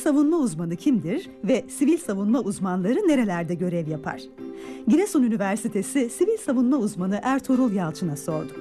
savunma uzmanı kimdir ve sivil savunma uzmanları nerelerde görev yapar? Giresun Üniversitesi Sivil Savunma Uzmanı Ertuğrul Yalçın'a sorduk.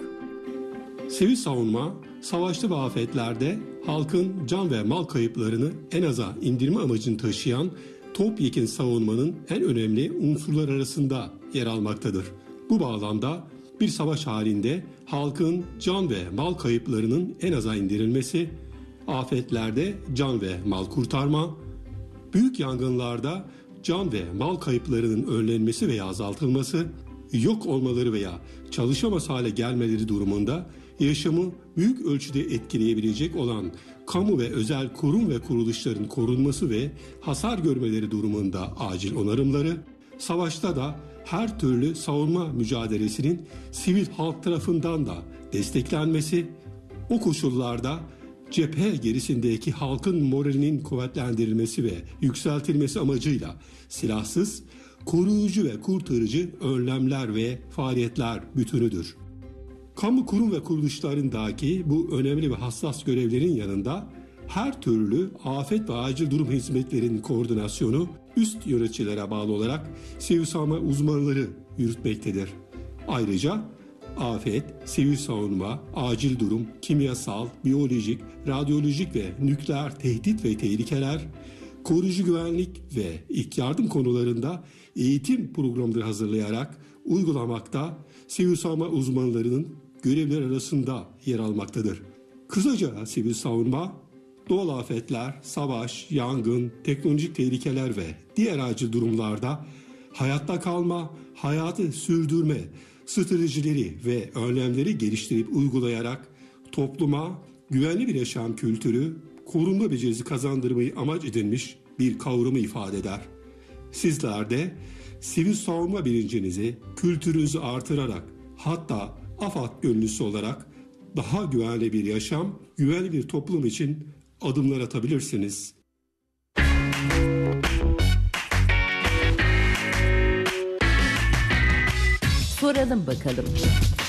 Sivil savunma, savaşta ve afetlerde halkın can ve mal kayıplarını en aza indirme amacını taşıyan topyekün savunmanın en önemli unsurlar arasında yer almaktadır. Bu bağlamda bir savaş halinde halkın can ve mal kayıplarının en aza indirilmesi, afetlerde can ve mal kurtarma, büyük yangınlarda can ve mal kayıplarının önlenmesi veya azaltılması, yok olmaları veya çalışamaz hale gelmeleri durumunda yaşamı büyük ölçüde etkileyebilecek olan kamu ve özel kurum ve kuruluşların korunması ve hasar görmeleri durumunda acil onarımları, savaşta da her türlü savunma mücadelesinin sivil halk tarafından da desteklenmesi, o koşullarda cephe gerisindeki halkın moralinin kuvvetlendirilmesi ve yükseltilmesi amacıyla silahsız, koruyucu ve kurtarıcı önlemler ve faaliyetler bütünüdür. Kamu kurum ve kuruluşlarındaki bu önemli ve hassas görevlerin yanında her türlü afet ve acil durum hizmetlerinin koordinasyonu üst yöneticilere bağlı olarak sivil savunma uzmanları yürütmektedir. Ayrıca afet, sivil savunma, acil durum, kimyasal, biyolojik, radyolojik ve nükleer tehdit ve tehlikeler, koruyucu güvenlik ve ilk yardım konularında eğitim programları hazırlayarak uygulamakta sivil savunma uzmanlarının görevleri arasında yer almaktadır. Kısaca sivil savunma, doğal afetler, savaş, yangın, teknolojik tehlikeler ve diğer acil durumlarda hayatta kalma, hayatı sürdürme stratejileri ve önlemleri geliştirip uygulayarak topluma güvenli bir yaşam kültürü, korunma becerisi kazandırmayı amaç edinmiş bir kavramı ifade eder. Sizler de sivil savunma bilincinizi, kültürünüzü artırarak, hatta AFAD gönüllüsü olarak daha güvenli bir yaşam, güvenli bir toplum için adımlar atabilirsiniz. Soralım bakalım.